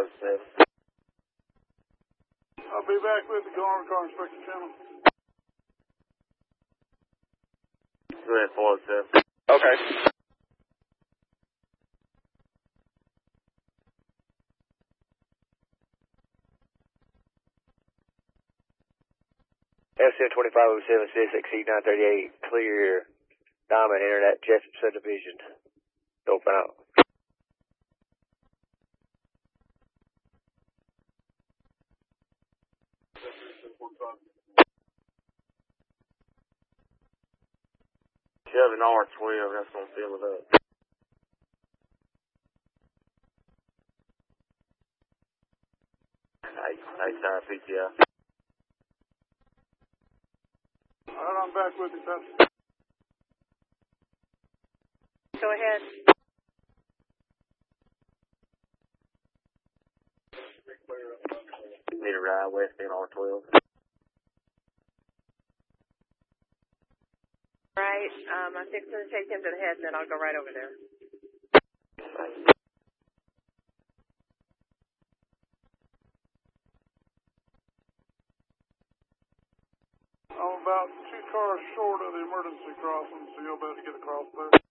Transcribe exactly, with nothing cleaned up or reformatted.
five seven. I'll be back with the car car inspector channel. Go ahead, four seven. Okay. F C twenty-five oh seven six exceed nine thirty-eight, clear Diamond, enter that Jessup subdivision. Open out. Kevin R twelve, that's gonna fill it up. Eight, eight side P T I. Alright, I'm back with you, Pastor. Go ahead. Need a ride west in R twelve. Right, um, I'm fixing to take him to the head, and then I'll go right over there. I'm about two cars short of the emergency crossing, so you'll be able to get across there.